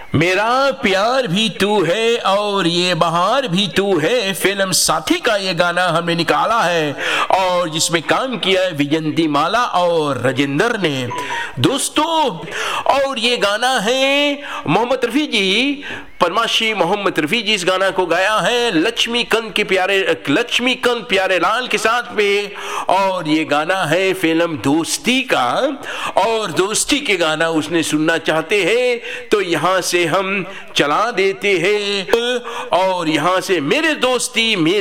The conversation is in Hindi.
मेरा प्यार भी तू है और ये बहार भी तू है, फिल्म साथी का ये गाना हमने निकाला है और जिसमें काम किया है विजयंती माला और राजेंद्र ने दोस्तों। और ये गाना है मोहम्मद रफ़ी जी, पद्मश्री मोहम्मद रफ़ी जी इस गाना को गाया है लक्ष्मीकांत प्यारे लाल के साथ में। और ये गाना है फिल्म दोस्ती का, और दोस्ती के गाना उसने सुनना चाहते हैं तो यहाँ से हम चला देते हैं। और यहाँ से मेरे दोस्ती